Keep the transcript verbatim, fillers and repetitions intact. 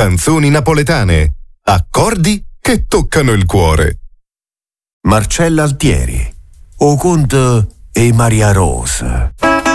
Canzoni napoletane. Accordi che toccano il cuore. Marcella Altieri, O Conte e Maria Rosa.